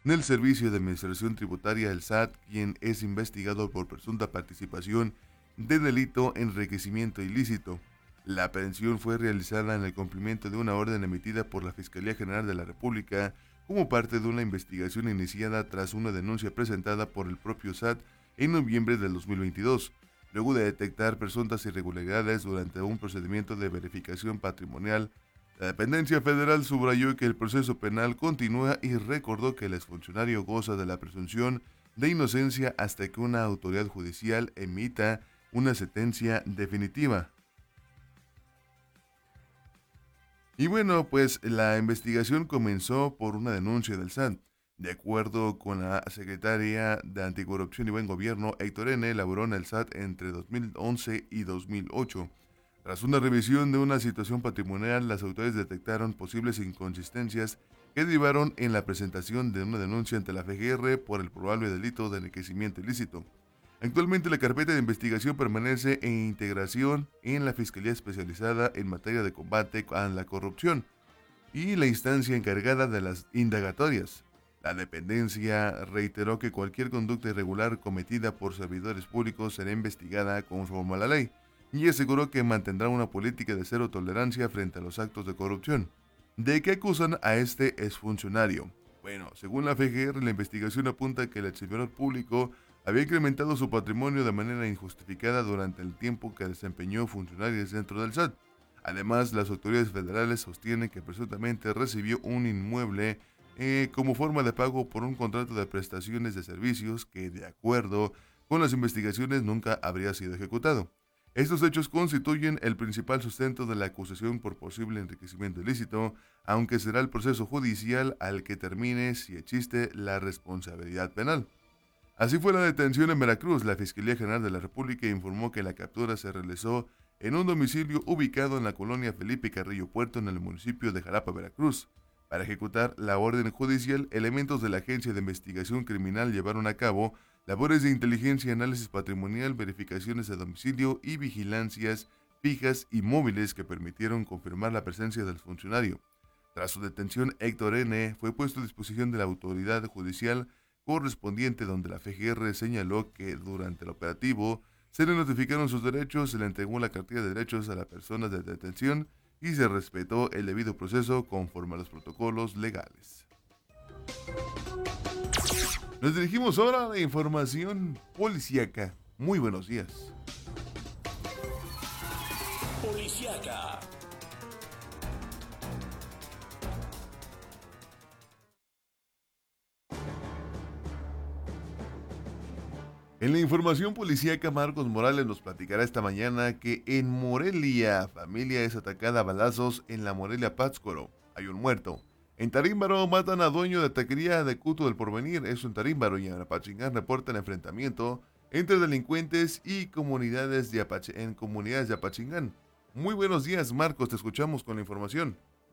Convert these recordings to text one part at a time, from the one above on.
en el Servicio de Administración Tributaria del SAT, quien es investigado por presunta participación de delito en enriquecimiento ilícito. La aprehensión fue realizada en el cumplimiento de una orden emitida por la Fiscalía General de la República como parte de una investigación iniciada tras una denuncia presentada por el propio SAT en noviembre del 2022, luego de detectar presuntas irregularidades durante un procedimiento de verificación patrimonial. La dependencia federal subrayó que el proceso penal continúa y recordó que el exfuncionario goza de la presunción de inocencia hasta que una autoridad judicial emita una sentencia definitiva. Y bueno, pues la investigación comenzó por una denuncia del SAT. De acuerdo con la secretaria de Anticorrupción y Buen Gobierno, Héctor N., elaboró en el SAT entre 2011 y 2008. Tras una revisión de una situación patrimonial, las autoridades detectaron posibles inconsistencias que derivaron en la presentación de una denuncia ante la FGR por el probable delito de enriquecimiento ilícito. Actualmente la carpeta de investigación permanece en integración en la Fiscalía Especializada en materia de combate a la corrupción y la instancia encargada de las indagatorias. La dependencia reiteró que cualquier conducta irregular cometida por servidores públicos será investigada conforme a la ley y aseguró que mantendrá una política de cero tolerancia frente a los actos de corrupción. ¿De qué acusan a este exfuncionario? Bueno, según la FGR, la investigación apunta que el servidor público había incrementado su patrimonio de manera injustificada durante el tiempo que desempeñó funcionarios dentro del SAT. Además, las autoridades federales sostienen que presuntamente recibió un inmueble como forma de pago por un contrato de prestaciones de servicios que, de acuerdo con las investigaciones, nunca habría sido ejecutado. Estos hechos constituyen el principal sustento de la acusación por posible enriquecimiento ilícito, aunque será el proceso judicial al que termine si existe la responsabilidad penal. Así fue la detención en Veracruz. La Fiscalía General de la República informó que la captura se realizó en un domicilio ubicado en la colonia Felipe Carrillo Puerto, en el municipio de Jalapa, Veracruz. Para ejecutar la orden judicial, elementos de la Agencia de Investigación Criminal llevaron a cabo labores de inteligencia, análisis patrimonial, verificaciones de domicilio y vigilancias fijas y móviles que permitieron confirmar la presencia del funcionario. Tras su detención, Héctor N. fue puesto a disposición de la autoridad judicial correspondiente, donde la FGR señaló que durante el operativo se le notificaron sus derechos, se le entregó la cartilla de derechos a la persona de detención y se respetó el debido proceso conforme a los protocolos legales. Nos dirigimos ahora a la información policíaca. Muy buenos días. Policiaca. En la información policíaca, Marcos Morales nos platicará esta mañana que en Morelia, familia es atacada a balazos en la Morelia Pátzcuaro. Hay un muerto. En Tarímbaro matan a dueño de taquería de Cuto del Porvenir, eso en Tarímbaro, y en Apachingán reportan enfrentamiento entre delincuentes y comunidades en comunidades de Apachingán. Muy buenos días, Marcos, te escuchamos con la información.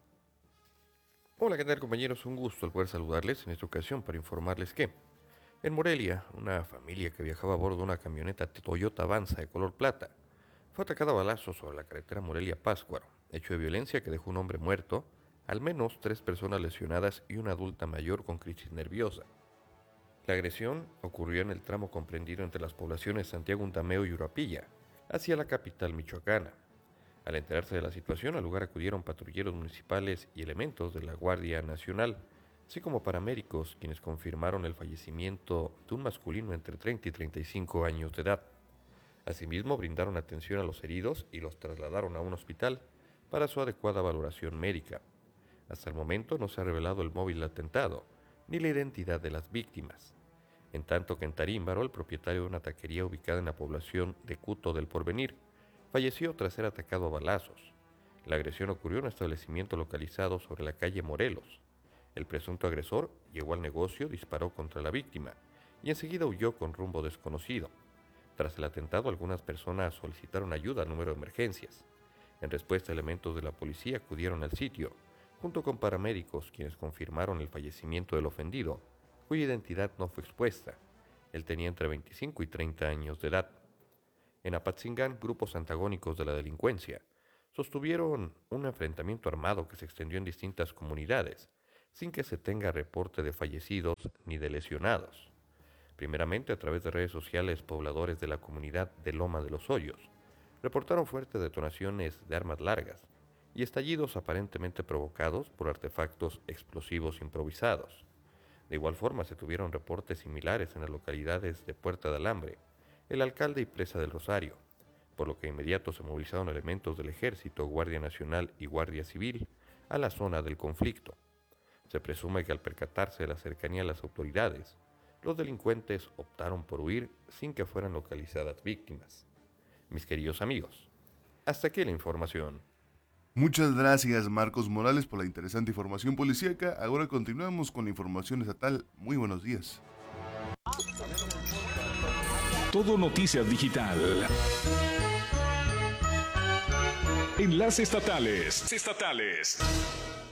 Hola, ¿qué tal, compañeros? Un gusto el poder saludarles en esta ocasión para informarles que en Morelia, una familia que viajaba a bordo de una camioneta Toyota Avanza de color plata fue atacada a balazos sobre la carretera Morelia-Pátzcuaro, hecho de violencia que dejó un hombre muerto, al menos 3 personas lesionadas y una adulta mayor con crisis nerviosa. La agresión ocurrió en el tramo comprendido entre las poblaciones Santiago Untameo y Urapilla, hacia la capital michoacana. Al enterarse de la situación, al lugar acudieron patrulleros municipales y elementos de la Guardia Nacional, así como paramédicos, quienes confirmaron el fallecimiento de un masculino entre 30 y 35 años de edad. Asimismo, brindaron atención a los heridos y los trasladaron a un hospital para su adecuada valoración médica. Hasta el momento no se ha revelado el móvil del atentado, ni la identidad de las víctimas. En tanto que en Tarímbaro, el propietario de una taquería ubicada en la población de Cuto del Porvenir, falleció tras ser atacado a balazos. La agresión ocurrió en un establecimiento localizado sobre la calle Morelos. El presunto agresor llegó al negocio, disparó contra la víctima y enseguida huyó con rumbo desconocido. Tras el atentado, algunas personas solicitaron ayuda al número de emergencias. En respuesta, elementos de la policía acudieron al sitio, junto con paramédicos, quienes confirmaron el fallecimiento del ofendido, cuya identidad no fue expuesta. Él tenía entre 25 y 30 años de edad. En Apatzingán, grupos antagónicos de la delincuencia sostuvieron un enfrentamiento armado que se extendió en distintas comunidades, sin que se tenga reporte de fallecidos ni de lesionados. Primeramente, a través de redes sociales, pobladores de la comunidad de Loma de los Hoyos reportaron fuertes detonaciones de armas largas y estallidos aparentemente provocados por artefactos explosivos improvisados. De igual forma, se tuvieron reportes similares en las localidades de Puerta de Alambre, El Alcalde y Presa del Rosario, por lo que de inmediato se movilizaron elementos del Ejército, Guardia Nacional y Guardia Civil a la zona del conflicto. Se presume que al percatarse de la cercanía de las autoridades, los delincuentes optaron por huir sin que fueran localizadas víctimas. Mis queridos amigos, hasta aquí la información. Muchas gracias, Marcos Morales, por la interesante información policíaca. Ahora continuamos con la información estatal. Muy buenos días. Todo Noticias Digital. Enlace estatales.